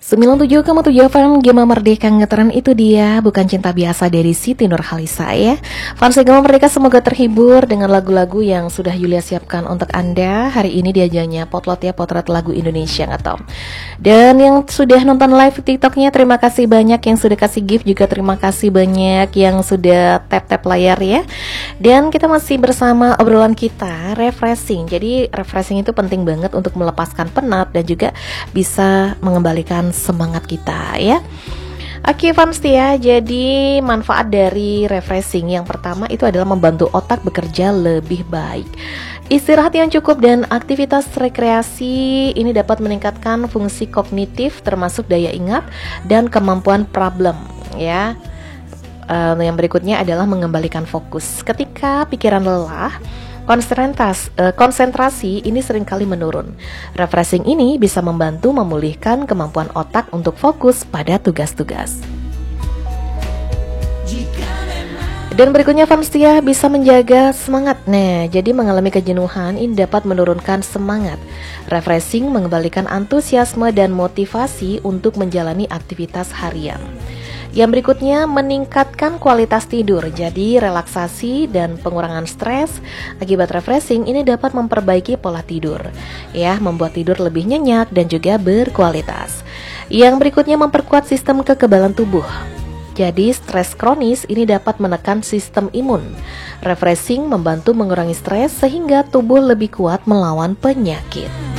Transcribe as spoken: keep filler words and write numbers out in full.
sembilan puluh tujuh koma tujuh F M Gema Merdeka Ngetren, itu dia Bukan Cinta Biasa dari Siti Nurhaliza ya. Fans Gema Merdeka semoga terhibur dengan lagu-lagu yang sudah Yulia siapkan untuk Anda. Hari ini diajaknya potlot ya, potret lagu Indonesia atau. Dan yang sudah nonton live TikToknya, terima kasih banyak. Yang sudah kasih gift juga terima kasih banyak. Yang sudah tap-tap layar ya. Dan kita masih bersama obrolan kita refreshing. Jadi refreshing itu penting banget untuk melepaskan penat dan juga bisa mengembalikan semangat kita ya. Oke fans ya, jadi manfaat dari refreshing yang pertama itu adalah membantu otak bekerja lebih baik. Istirahat yang cukup dan aktivitas rekreasi ini dapat meningkatkan fungsi kognitif termasuk daya ingat dan kemampuan problem ya. Uh, yang berikutnya adalah mengembalikan fokus. Ketika pikiran lelah, konsentrasi, uh, konsentrasi ini seringkali menurun. Refreshing ini bisa membantu memulihkan kemampuan otak untuk fokus pada tugas-tugas. Dan berikutnya Fansia bisa menjaga semangat. Nah, jadi mengalami kejenuhan ini dapat menurunkan semangat. Refreshing mengembalikan antusiasme dan motivasi untuk menjalani aktivitas harian. Yang berikutnya meningkatkan kualitas tidur. Jadi relaksasi dan pengurangan stres akibat refreshing ini dapat memperbaiki pola tidur ya, membuat tidur lebih nyenyak dan juga berkualitas. Yang berikutnya memperkuat sistem kekebalan tubuh. Jadi stres kronis ini dapat menekan sistem imun. Refreshing membantu mengurangi stres sehingga tubuh lebih kuat melawan penyakit.